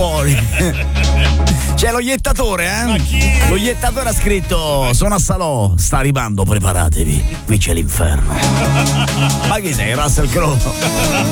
fuori. C'è lo iettatore, eh? Ma chi? Lo iettatore ha scritto: sono a Salò, sta arrivando, preparatevi, qui c'è l'inferno. Ma chi sei, Russell Crowe?